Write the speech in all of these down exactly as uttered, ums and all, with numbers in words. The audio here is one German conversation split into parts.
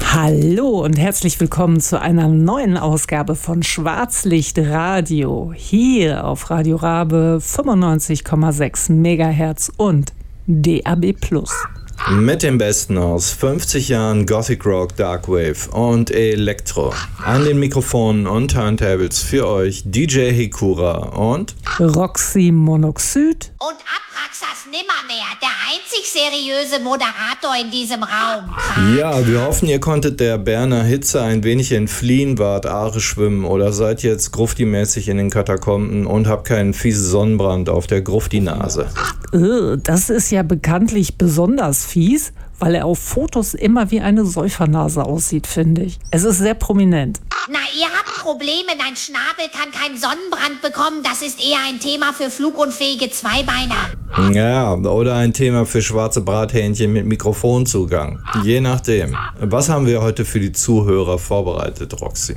Hallo und herzlich willkommen zu einer neuen Ausgabe von Schwarzlicht Radio hier auf Radio Rabe fünfundneunzig Komma sechs Megahertz und D A B plus. Mit dem Besten aus fünfzig Jahren Gothic Rock, Darkwave und Elektro. An den Mikrofonen und Turntables für euch D J Hikura und Roxy Monoxid und Abraxas Nimmermehr, der einzig seriöse Moderator in diesem Raum. Ja, wir hoffen, ihr konntet der Berner Hitze ein wenig entfliehen, wart Aare schwimmen oder seid jetzt grufti-mäßig in den Katakomben und habt keinen fiesen Sonnenbrand auf der Grufti-Nase. Das ist ja bekanntlich besonders fies, weil er auf Fotos immer wie eine Säufernase aussieht, finde ich. Es ist sehr prominent. Na, ihr habt Probleme, dein Schnabel kann keinen Sonnenbrand bekommen. Das ist eher ein Thema für flugunfähige Zweibeiner. Ja, oder ein Thema für schwarze Brathähnchen mit Mikrofonzugang. Je nachdem. Was haben wir heute für die Zuhörer vorbereitet, Roxy?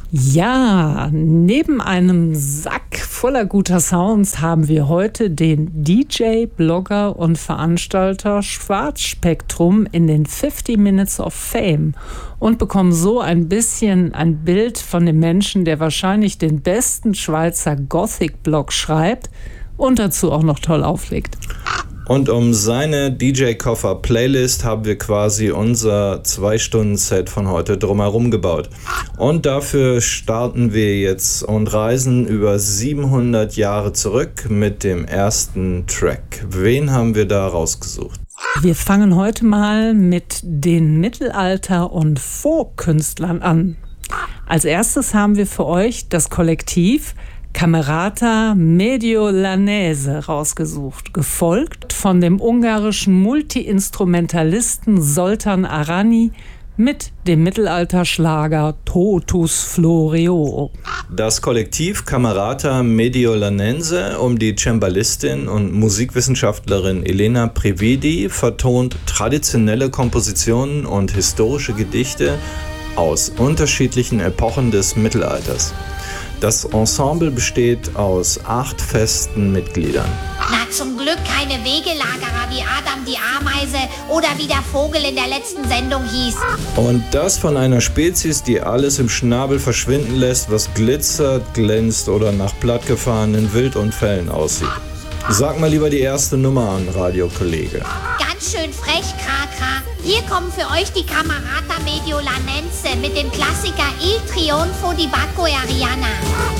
Ja, neben einem Sack voller guter Sounds haben wir heute den D J, Blogger und Veranstalter Schwarzspektrum in den fifty Minutes of Fame und bekommen so ein bisschen ein Bild von dem Menschen, der wahrscheinlich den besten Schweizer Gothic-Blog schreibt und dazu auch noch toll auflegt. Und um seine D J-Koffer-Playlist haben wir quasi unser zwei Stunden Set von heute drumherum gebaut. Und dafür starten wir jetzt und reisen über siebenhundert Jahre zurück mit dem ersten Track. Wen haben wir da rausgesucht? Wir fangen heute mal mit den Mittelalter- und Folk-Künstlern an. Als erstes haben wir für euch das Kollektiv Camerata Mediolanese rausgesucht, gefolgt von dem ungarischen Multi-Instrumentalisten Zoltán Arany mit dem Mittelalterschlager Totus Florio. Das Kollektiv Camerata Mediolanense um die Cembalistin und Musikwissenschaftlerin Elena Prevedi vertont traditionelle Kompositionen und historische Gedichte aus unterschiedlichen Epochen des Mittelalters. Das Ensemble besteht aus acht festen Mitgliedern. Na, zum Glück keine Wegelagerer wie Adam die Ameise oder wie der Vogel in der letzten Sendung hieß. Und das von einer Spezies, die alles im Schnabel verschwinden lässt, was glitzert, glänzt oder nach plattgefahrenen Wildunfällen aussieht. Sag mal lieber die erste Nummer an, Radiokollege. Ganz schön frech, Krakra. Hier kommen für euch die Camerata Mediolanense mit dem Klassiker Il Trionfo di Bacco e Arianna.